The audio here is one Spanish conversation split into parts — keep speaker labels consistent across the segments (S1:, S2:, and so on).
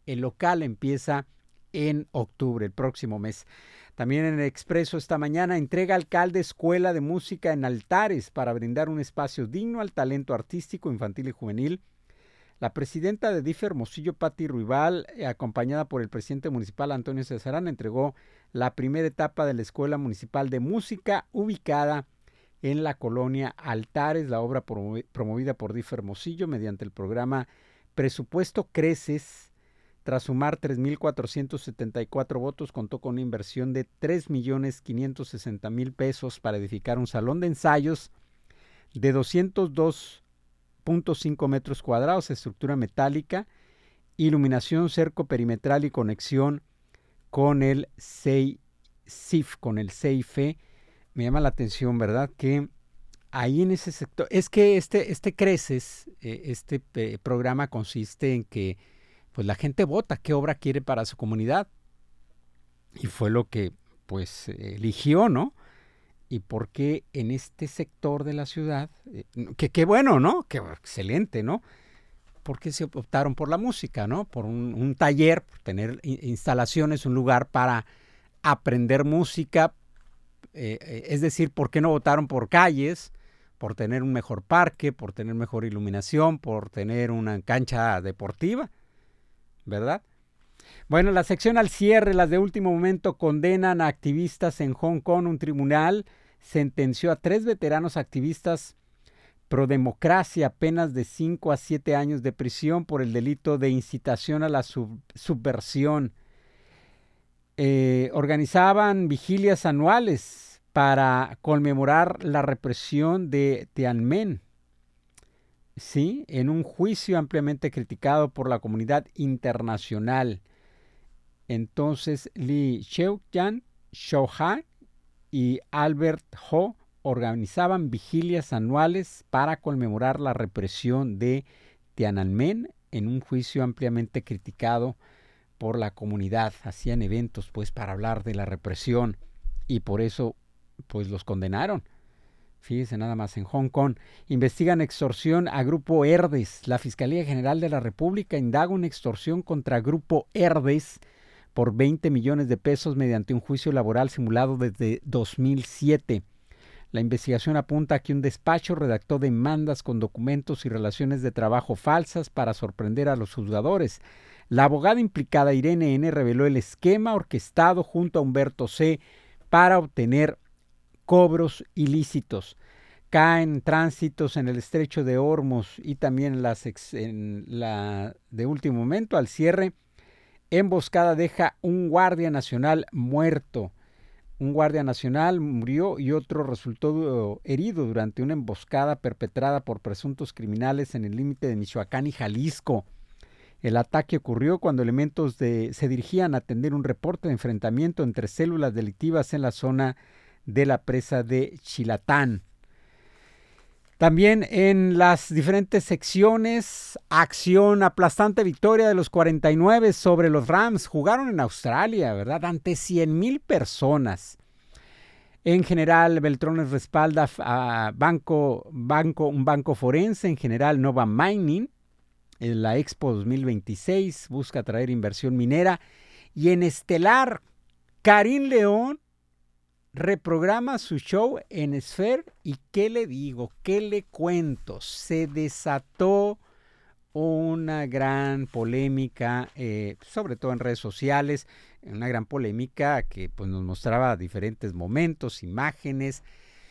S1: El local empieza en octubre, el próximo mes. También en el Expreso esta mañana, entrega alcalde escuela de música en Altares para brindar un espacio digno al talento artístico infantil y juvenil. La presidenta de DIF Hermosillo, Patti Ruibal, acompañada por el presidente municipal Antonio Cesarán, entregó la primera etapa de la Escuela Municipal de Música ubicada en la colonia Altares, la obra promovida por DIF Hermosillo mediante el programa Presupuesto Creces. Tras sumar 3,474 votos, contó con una inversión de 3,560,000 pesos para edificar un salón de ensayos de 202.5 metros cuadrados, estructura metálica, iluminación, cerco perimetral y conexión con el CIF, con el CIFE. Me llama la atención, ¿verdad? Que ahí en ese sector, es que este Creces, programa consiste en que pues la gente vota qué obra quiere para su comunidad. Y fue lo que pues eligió, ¿no? Y por qué en este sector de la ciudad, que bueno, ¿no? Que excelente, ¿no? Porque se optaron por la música, ¿no? Por un taller, por tener instalaciones, un lugar para aprender música. Es decir, ¿por qué no votaron por calles? Por tener un mejor parque, por tener mejor iluminación, por tener una cancha deportiva, ¿verdad? Bueno, la sección al cierre, las de último momento, condenan a activistas en Hong Kong. Un tribunal sentenció a 3 veteranos activistas pro democracia penas de 5 a 7 años de prisión por el delito de incitación a la subversión. Organizaban vigilias anuales para conmemorar la represión de Tiananmen, ¿sí? En un juicio ampliamente criticado por la comunidad internacional. Entonces, Li Xiaoyan, Shouha y Albert Ho organizaban vigilias anuales para conmemorar la represión de Tiananmen en un juicio ampliamente criticado por la comunidad. Hacían eventos pues para hablar de la represión y por eso pues los condenaron. Fíjese nada más, en Hong Kong investigan extorsión a Grupo Herdes. La Fiscalía General de la República indaga una extorsión contra Grupo Herdes por 20 millones de pesos mediante un juicio laboral simulado desde 2007. La investigación apunta a que un despacho redactó demandas con documentos y relaciones de trabajo falsas para sorprender a los juzgadores. La abogada implicada, Irene N., reveló el esquema orquestado junto a Humberto C. para obtener cobros ilícitos. Caen tránsitos en el estrecho de Hormuz y también en la de último momento, al cierre. Emboscada deja un guardia nacional muerto. Un guardia nacional murió y otro resultó herido durante una emboscada perpetrada por presuntos criminales en el límite de Michoacán y Jalisco. El ataque ocurrió cuando elementos se dirigían a atender un reporte de enfrentamiento entre células delictivas en la zona de la presa de Chilatán. También en las diferentes secciones, acción, aplastante victoria de los 49 sobre los Rams. Jugaron en Australia, ¿verdad? Ante 100,000 personas. En general, Beltrones respalda a un banco forense. En general, Nova Mining. En la Expo 2026 busca atraer inversión minera. Y en estelar, Karim León reprograma su show en Sphere y ¿qué le digo? ¿Qué le cuento? Se desató una gran polémica, sobre todo en redes sociales, una gran polémica que pues, nos mostraba diferentes momentos, imágenes,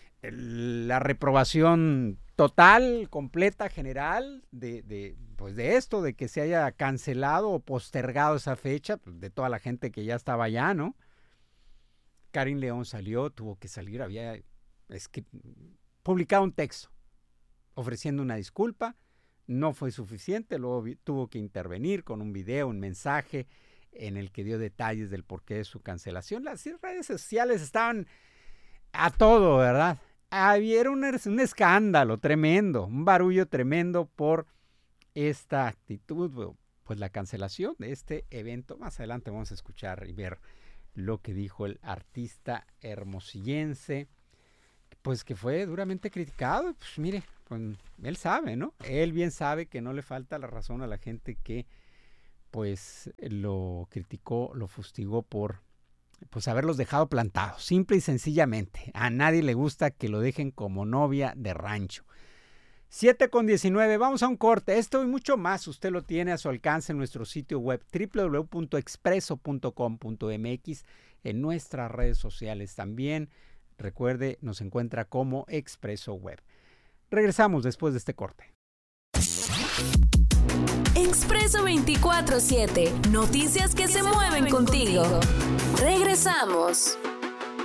S1: la reprobación total, completa, general de esto, de que se haya cancelado o postergado esa fecha, pues, de toda la gente que ya estaba allá, ¿no? Karim León salió, tuvo que salir, había publicado un texto ofreciendo una disculpa, no fue suficiente, luego tuvo que intervenir con un video, un mensaje en el que dio detalles del porqué de su cancelación. Las redes sociales estaban a todo, ¿verdad? Había un escándalo tremendo, un barullo tremendo por esta actitud, pues la cancelación de este evento. Más adelante vamos a escuchar y ver lo que dijo el artista hermosillense, pues que fue duramente criticado. Pues mire, pues, él sabe, ¿no? Él bien sabe que no le falta la razón a la gente que pues lo criticó, lo fustigó por pues haberlos dejado plantados, simple y sencillamente. A nadie le gusta que lo dejen como novia de rancho. 7:19, vamos a un corte. Esto y mucho más usted lo tiene a su alcance en nuestro sitio web www.expreso.com.mx, en nuestras redes sociales también. Recuerde, nos encuentra como Expreso Web. Regresamos después de este corte.
S2: Expreso 24/7. Noticias que se mueven contigo. Regresamos.